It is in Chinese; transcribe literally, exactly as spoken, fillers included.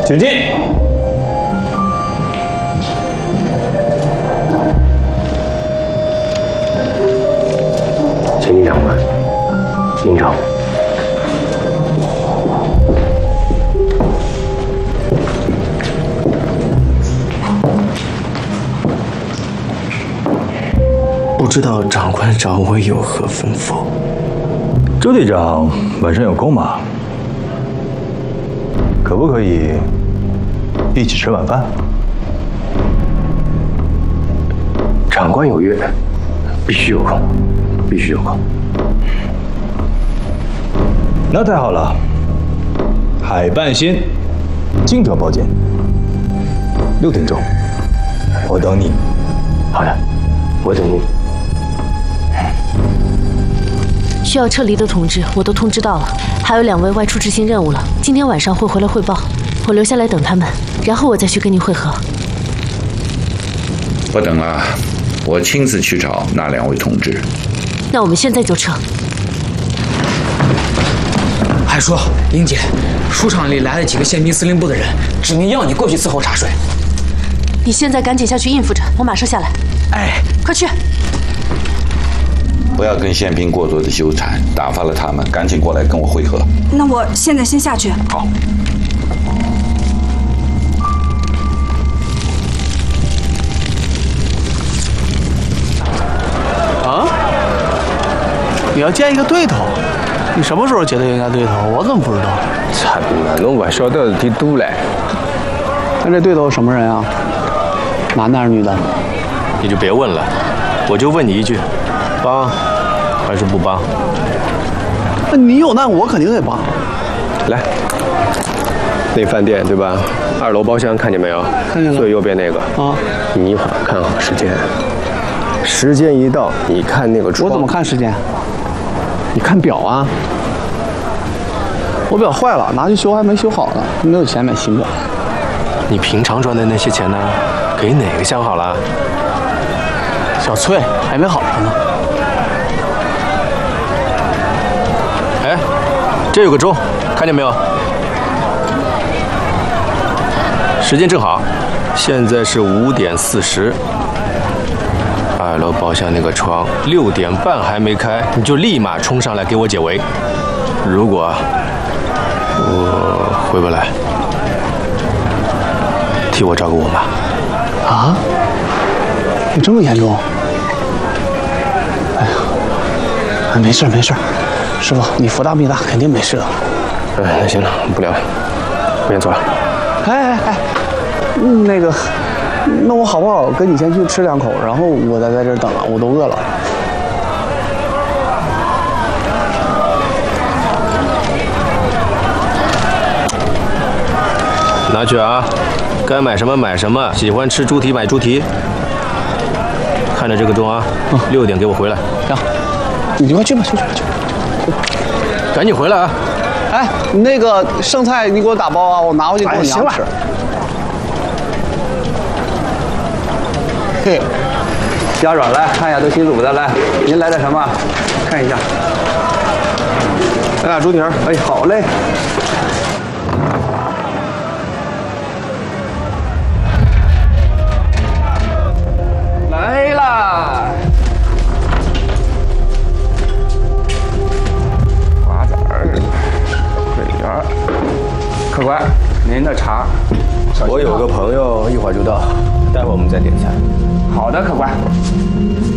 请进。 请进长官，您找。 不知道长官找我有何吩咐？ 周队长晚上有空吗？可不可以一起吃晚饭？ 长官有约，必须有空，必须有空。 那太好了，海半仙，金条包间，六点钟，我等你。 好的，我等你。 需要撤离的同志，我都通知到了，还有两位外出执行任务了，今天晚上会回来汇报，我留下来等他们，然后我再去跟您会合。 不等了，我亲自去找那两位同志。 那我们现在就撤。 海叔，英姐，书场里来了几个宪兵司令部的人，指明要你过去伺候茶水。 你现在赶紧下去应付着，我马上下来。 哎， 快去！ 不要跟宪兵过多的纠缠，打发了他们，赶紧过来跟我会合。 那我现在先下去。 好。 啊？你要见一个对头？你什么时候觉得人家对头？我怎么不知道？ 差不多，侬不晓得的多嘞。 那这对头什么人啊？男的还是女的？ 你就别问了，我就问你一句。 帮还是不帮？ 那你有难，我肯定得帮。 来，那饭店对吧？二楼包厢看见没有？ 看见了。 最右边那个啊。你一会儿看好时间，时间一到，你看那个窗。 我怎么看时间？你看表啊。我表坏了，拿去修还没修好呢，没有钱买新表。 你平常赚的那些钱呢？给哪个相好了？ 小翠还没好着呢。 哎，这有个钟，看见没有？时间正好，现在是五点四十。二楼包厢那个窗六点半还没开，你就立马冲上来给我解围。如果我回不来，替我照顾我妈。 啊？有这么严重？哎呀，哎，没事没事。 师傅，你福大命大，肯定没事的。 哎，那行了，不聊了，我先走了。 哎哎哎，那个，那我好不好跟你先去吃两口，然后我再在这儿等啊？我都饿了。 拿去啊，该买什么买什么，喜欢吃猪蹄买猪蹄。看着这个钟啊，六点给我回来。 行，你就快去吧，去去去。 赶紧回来啊！ 哎，那个剩菜你给我打包啊，我拿回去给我娘吃。嘿， 鸭爪来看一下都新煮的，来，您来点什么？看一下。来俩猪蹄儿，哎，好嘞。来啦！ 客官，您的茶。 我有个朋友一会儿就到，待会儿我们再点菜。 好的，客官。